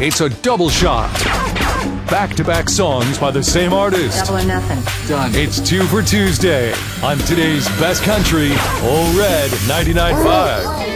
It's a double shot. Back-to-back songs by the same artist. Double or nothing. Done. It's 2 for Tuesday on today's best country, Ole Red 99.5.